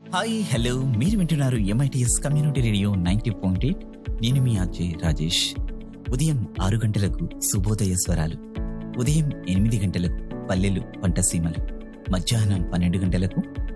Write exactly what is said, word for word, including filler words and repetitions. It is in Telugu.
హాయ్ హలో మీరు వింటున్నారు MITS community radio ninety point eight. నేను మీ అజయ్ రాజేష్. ఉదయం ఆరు గంటలకు శుభోదయ స్వరాలు, ఉదయం ఎనిమిది గంటలకు పల్లెలు పంటసీమలు, మధ్యాహ్నం పన్నెండు గంటలకు